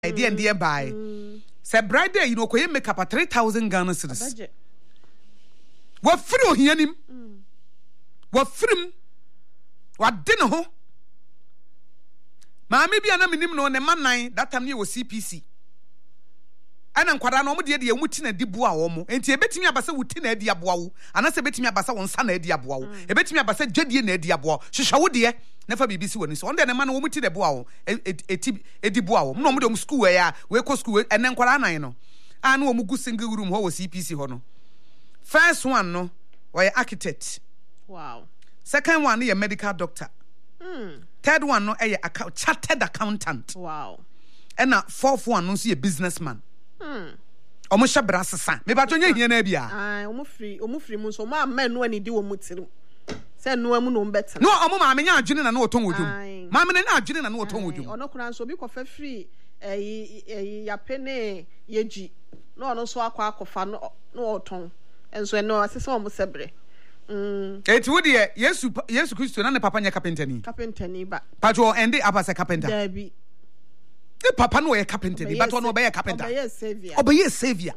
idea and dear buy. Say bride day, you know, koye make up a 3,000 Ghana cedis. What free him? What free? What dinner ho? Mammy be an minimum on a man nine that time you was CPC. And I'm quite no dear the wooden a dibua omo. And you bet me about a wooden a diabua. And I say bet me about one son a diabua. A bet me about a jedi a diabua. She shall dear. Never be busy when it's on the man who muted a bow, a dibuao, no more school, we go school, and then Quarana, you know. I know Mugu single room, how was CPC Hono. First one, no, why architect. Wow. Second one, a medical doctor. Third one, no, a chartered accountant. Wow. And fourth one, no, see a businessman. Omusha brasa, maybe I don't hear Nebia. I almost free, so my men when he do a mutil. Say no one better. No, I'm not Jin and no tongue with you. Mamma and not Jin and no tongue with you. Or no can so be for free a penny yeji. No, so I quack of no tongue. And so I know as a almost sebre. It's would yes, Christian and the Papa Carpenter. Carpenter, but Patro and the Abasa Carpenter. Debbie. The Papa no a carpenter, but one obey a carpenter. Obey a savior. Obey a savior.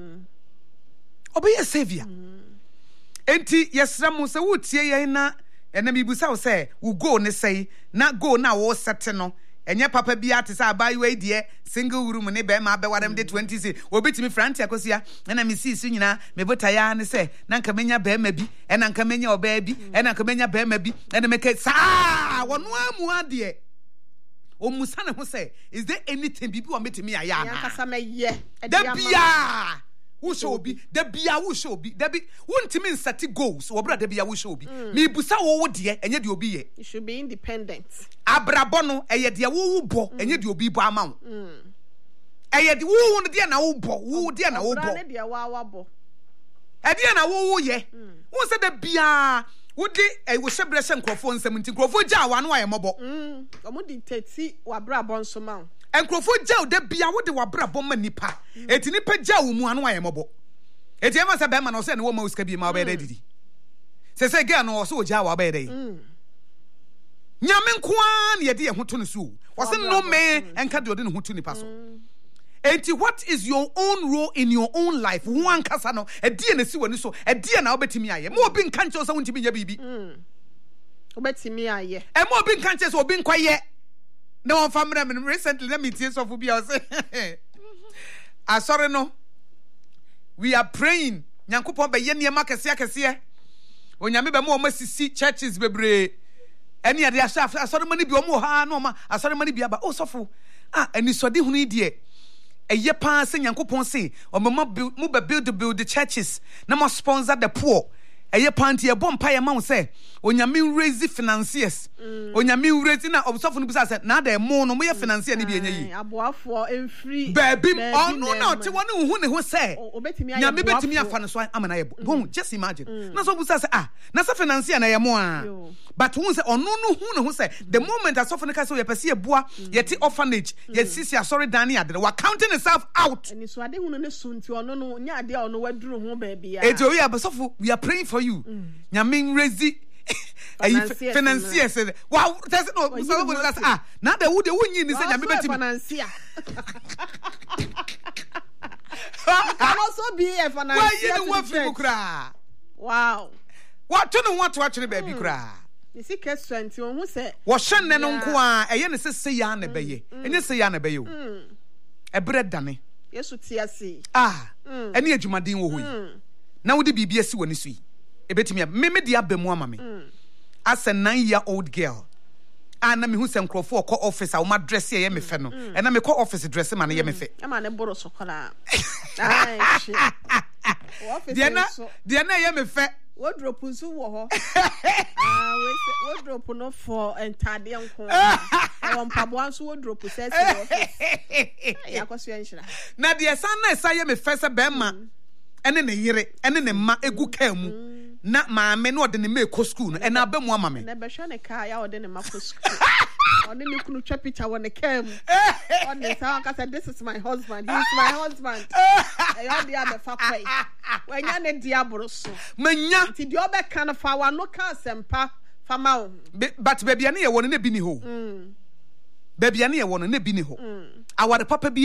Obey a savior. Enti yesramu se wutie na enemi busa say we go ne say na go na wo sete no enye papa bia te say abayi de single room ne be ma be wadam de 20 say obetimi franti akosia na me si su nyina me botaya ne say na nka menya be ma bi e na nka menya oba bi e na nka menya be ma bi e na make sa wono amu ade o musa ne ho say is there anything bibi o metimi aya na yakasa me ye da bia who show be the bia who show be there be won't mean set goals or brother bia who show be me busa wo de enye de obi ye you should be independent abrabo no eye de wo bo enye de obi bo ama wo eye de wo no de na wo bo wo de na wo bo na de wa bo e de na wo ye won se de bia wo de e wo hyebre hye nkrofo nsam nti nkrofo gya wa no aye mobo omo dictate wa brabo nso ma enkrofo gya de bia wo de wa brabo ma nipa eti nipa gya wo mu anu aye mobo eti ema se be ma no se ne wo ma uska bi ma ba de didi se gya no so gya wa ba de nyame nkoa ne ye de ye hoto ne so wo se no me enka de ode ne hoto nipa so enti what is your own role in your own life wo ankasa no edi na si woni so edi na obetimi aye mo obi nka nche so wontimi nya bibi obetimi aye e mo obi nka nche so obi nkwaye na won family me recently na meeting so for bia say sorry no we are praying nyankopon be ye niema kese onyame be mo masisi churches bebre eni ade asori mani bi o mo ha no ma asori mani bi aba osofo eni sodi hunu die eye pa se nyankopon se o mo build the churches na mo sponsor the poor eye pa nti e bom pa ye ma wo se onyame raise financiers onyame raise na obsofo no bisa se na da mo no mo ye financier ni bi enye yi aboafo enfree baby no na te wonu hu ne ho se nyame betimi afa no so amana ye bo just imagine na so bisa se na se financier na ye mo but who say onu no hu ne ho se the moment asofo no ka se ye pese ye boa ye ti orphanage ye sisi asori dan ya de wa counting itself out eni so ade hu no ne su nti ono no nya ade ono waduru ho ba bia ejo we abasofo we are praying for you nyame raise financiers wow that's no so that's na da wo de wonyi ni say nyame betimi financier can also be a financier why you want to kra wow what to no want to actually baby kra you see question ti won say wo hye no nko a eye ne se ya na beye enye se ya na beye o ebre dane yesu ti ase ene adwumaden wo hoyi na wo de bibia si woni so yi ebetimi me de abemu ama me as a 9-year-old girl na me hu se nkrofo ko office a wo ma dress ye me fe no na me ko office dress ma na ye me fe e ma ne boro so kola ai shit de na ye me fe wardrobe nso wo ho wardrobe no for entade nko won pabo anso wardrobe se office ya kwaso ya nhira na de san na esa ye me fe se be ma ene ne yire ene ne ma egu ka mu na maame no de ne make school no ena ba mu ama me na be hwe ne ka ya ode ne mako school ode ne kunu twa picture won ne ka mu on the sound ka say this is my husband, he is my husband e yo dia be fa kwai wanya ne dia boroso manya ti di obe kan fa wa no ka sempa fa ma but baby ane ye won ne bi ni ho baby ane ye won ne bi ni ho aware papa bi